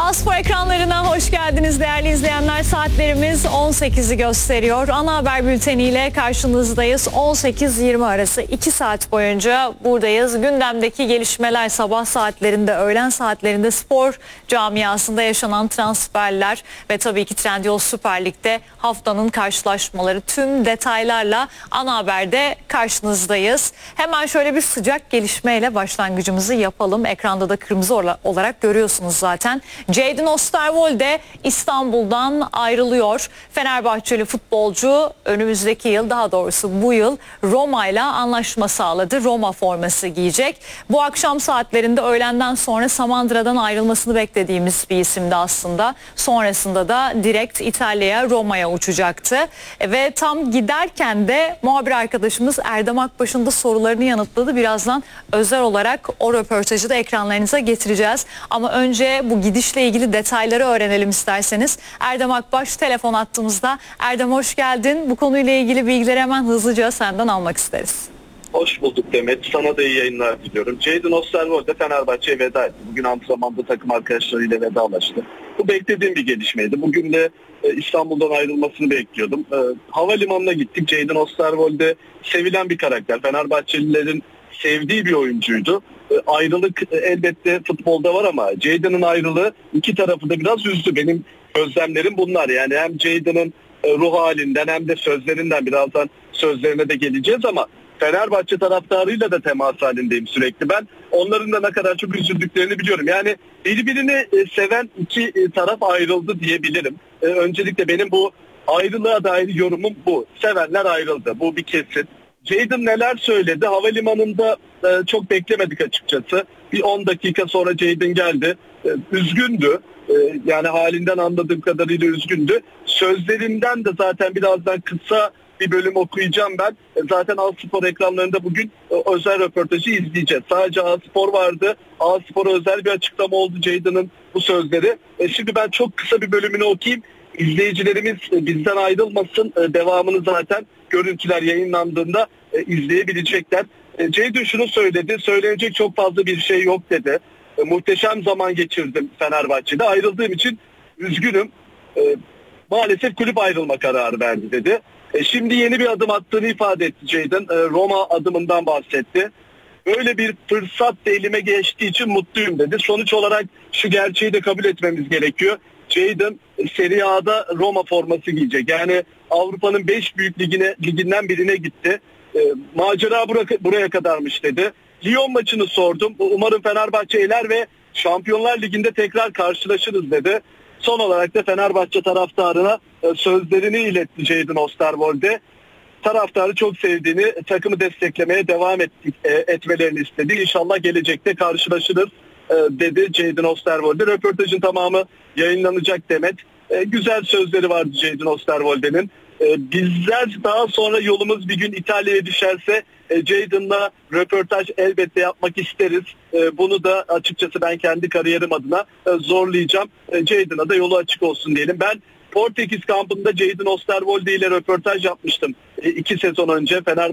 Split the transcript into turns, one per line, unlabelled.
Spor ekranlarına hoş geldiniz değerli izleyenler. Saatlerimiz 18'i gösteriyor. Ana haber bülteniyle karşınızdayız. 18-20 arası 2 saat boyunca buradayız. Gündemdeki gelişmeler, sabah saatlerinde, öğlen saatlerinde spor camiasında yaşanan transferler ve tabii ki Trendyol Süper Lig'de haftanın karşılaşmaları, tüm detaylarla ana haberde karşınızdayız. Hemen şöyle bir sıcak gelişmeyle başlangıcımızı yapalım. Ekranda da kırmızı olarak görüyorsunuz zaten. Jadon Osterwolde İstanbul'dan ayrılıyor. Fenerbahçeli futbolcu önümüzdeki yıl, daha doğrusu bu yıl Roma ile anlaşma sağladı. Roma forması giyecek. Bu akşam saatlerinde öğlenden sonra Samandıra'dan ayrılmasını beklediğimiz bir isimdi aslında. Sonrasında da direkt İtalya'ya, Roma'ya uçacaktı. Ve tam giderken de muhabir arkadaşımız Erdem Akbaş'ın da sorularını yanıtladı. Birazdan özel olarak o röportajı da ekranlarınıza getireceğiz. Ama önce bu gidişle ilgili detayları öğrenelim isterseniz. Erdem Akbaş telefon attığımızda. Erdem hoş geldin. Bu konuyla ilgili bilgileri hemen hızlıca senden almak isteriz.
Hoş bulduk Demet. Sana da iyi yayınlar diliyorum. Jadon Osterwolde Fenerbahçe'ye veda etti. Bugün antrenmanda takım arkadaşlarıyla vedalaştı. Bu beklediğim bir gelişmeydi. Bugün de İstanbul'dan ayrılmasını bekliyordum. Havalimanına gittik. Jadon Osterwolde sevilen bir karakter. Fenerbahçelilerin sevdiği bir oyuncuydu. Ayrılık elbette futbolda var ama Jadon'ın ayrılığı iki tarafı da biraz üzdü. Benim gözlemlerim bunlar. Yani hem Jadon'ın ruh halinden hem de sözlerinden, birazdan sözlerine de geleceğiz ama Fenerbahçe taraftarıyla da temas halindeyim sürekli ben. Onların da ne kadar çok üzüldüklerini biliyorum. Yani birbirini seven iki taraf ayrıldı diyebilirim. Öncelikle benim bu ayrılığa dair yorumum bu. Sevenler ayrıldı. Bu bir kesin. Jadon neler söyledi? Havalimanında çok beklemedik açıkçası. Bir 10 dakika sonra Jadon geldi. Üzgündü. Yani halinden anladığım kadarıyla üzgündü. Sözlerinden de zaten birazdan kısa bir bölüm okuyacağım ben. Zaten A-Spor ekranlarında bugün özel röportajı izleyeceğiz. Sadece A-Spor vardı. A-Spor'a özel bir açıklama oldu Jadon'ın bu sözleri. Şimdi ben çok kısa bir bölümünü okuyayım. İzleyicilerimiz bizden ayrılmasın. Devamını zaten görüntüler yayınlandığında izleyebilecekler. Jadon şunu söyledi. Söylenecek çok fazla bir şey yok dedi. Muhteşem zaman geçirdim Fenerbahçe'de. Ayrıldığım için üzgünüm. Maalesef kulüp ayrılma kararı verdi dedi. Şimdi yeni bir adım attığını ifade etti Jadon. Roma adımından bahsetti. Böyle bir fırsat da elime geçtiği için mutluyum dedi. Sonuç olarak şu gerçeği de kabul etmemiz gerekiyor. Jadon Serie A'da Roma forması giyecek. Yani Avrupa'nın 5 büyük liginden birine gitti. Macera buraya kadarmış dedi. Lyon maçını sordum. Umarım Fenerbahçe eler ve Şampiyonlar Ligi'nde tekrar karşılaşırız dedi. Son olarak da Fenerbahçe taraftarına sözlerini iletti Jadon Osterwolde. Taraftarı çok sevdiğini, takımı desteklemeye devam etmelerini istedi. İnşallah gelecekte karşılaşırız dedi Jadon Osterwolde. Röportajın tamamı yayınlanacak Demet. Güzel sözleri vardı Jadon Osterwolde'nin. Bizler daha sonra yolumuz bir gün İtalya'ya düşerse Jadon'la röportaj elbette yapmak isteriz. Bunu da açıkçası ben kendi kariyerim adına zorlayacağım. Jadon'a da yolu açık olsun diyelim. Ben Portekiz kampında Jadon Osterwolde ile röportaj yapmıştım 2 sezon önce.